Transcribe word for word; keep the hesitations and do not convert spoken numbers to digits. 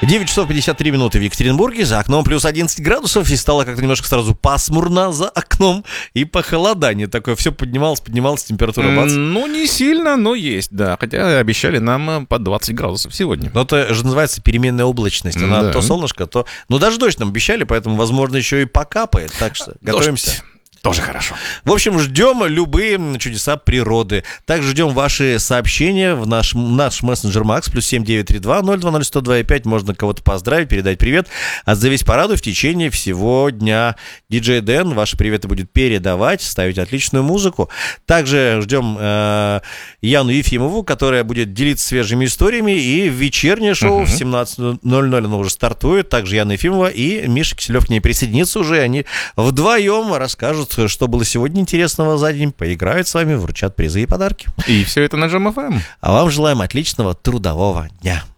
девять часов пятьдесят три минуты в Екатеринбурге. За окном плюс одиннадцать градусов. И стало как-то немножко сразу пасмурно за окном. И похолодание такое. Все поднималось, поднималась температура. Бац. Ну, не сильно, но есть, да. Хотя обещали нам по двадцать градусов сегодня. Но это же называется переменная облачность. Она Да. то солнышко, то... Ну, даже дождь нам обещали, поэтому, возможно, еще и покапает. Так что готовимся. Дождь. Тоже хорошо. В общем, ждем любые чудеса природы. Также ждем ваши сообщения в наш, наш мессенджер Макс, плюс семь девять три два ноль два ноль сто два пять. Можно кого-то поздравить, передать привет. Отзовись порадуй в течение всего дня. Диджей Дэн ваши приветы будет передавать, ставить отличную музыку. Также ждем э, Яну Ефимову, которая будет делиться свежими историями. И вечернее шоу uh-huh. в семнадцать ноль ноль оно уже стартует. Также Яна Ефимова и Миша Киселев к ней присоединится уже. Они вдвоем расскажут, что было сегодня интересного за день, поиграют с вами, вручат призы и подарки. И все это на Джем эф эм. А вам желаем отличного трудового дня.